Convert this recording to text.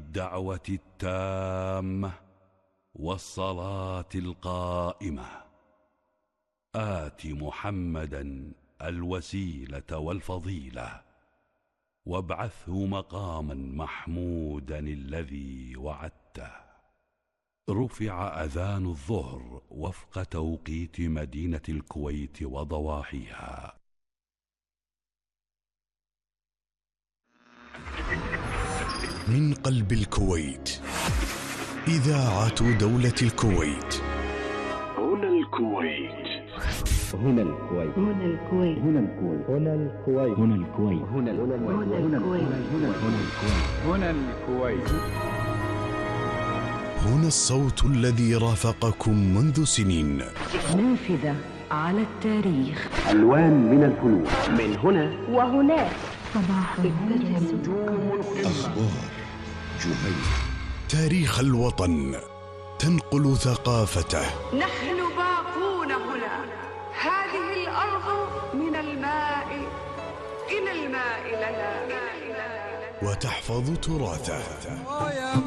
الدعوة التامة والصلاة القائمة آت محمدا الوسيلة والفضيلة وابعثه مقاما محمودا الذي وعدته. رفع أذان الظهر وفق توقيت مدينة الكويت وضواحيها. من قلب الكويت، إذاعة دولة الكويت. هنا الكويت. هنا الكويت. هنا الكويت. هنا الكويت. هنا الكويت. هنا الكويت. هنا الكويت. هنا الكويت. هنا الصوت الذي رافقكم منذ سنين. نافذة على التاريخ. ألوان من الفنون. من هنا وهناك. صباح أخبار جميل. تاريخ الوطن تنقل ثقافته. نحن باقون هنا. هذه الأرض من الماء إلى الماء لنا. وتحفظ تراثه.